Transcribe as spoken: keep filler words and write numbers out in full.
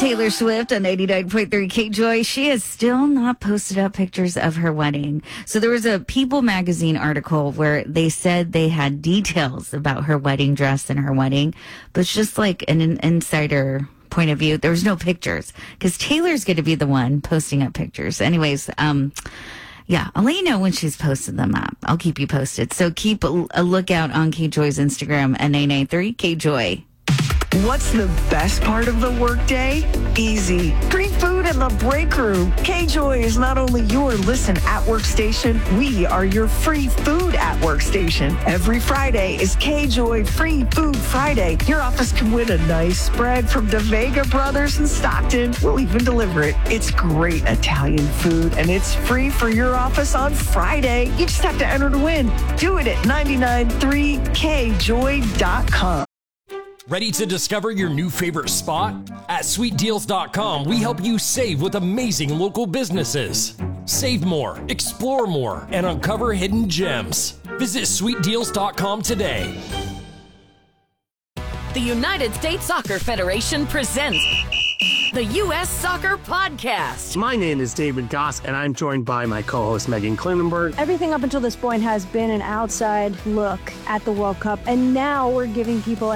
Taylor Swift on ninety-nine point three K-Joy. She has still not posted up pictures of her wedding. So there was a People magazine article where they said they had details about her wedding dress and her wedding, but it's just like an, an insider point of view. There was no pictures because Taylor's going to be the one posting up pictures. Anyways, um, yeah, I'll let you know when she's posted them up. I'll keep you posted. So keep a, a lookout on K-Joy's Instagram at nine nine three K-Joy. What's the best part of the workday? Easy. Free food in the break room. K-Joy is not only your listen at work station, we are your free food at work station. Every Friday is K-Joy Free Food Friday. Your office can win a nice spread from the Vega Brothers in Stockton. We'll even deliver it. It's great Italian food, and it's free for your office on Friday. You just have to enter to win. Do it at nine nine three K joy dot com. Ready to discover your new favorite spot? At sweet deals dot com, we help you save with amazing local businesses. Save more, explore more, and uncover hidden gems. Visit sweet deals dot com today. The United States Soccer Federation presents the U S Soccer Podcast. My name is David Goss, and I'm joined by my co-host Megan Klinenberg. Everything up until this point has been an outside look at the World Cup, and now we're giving people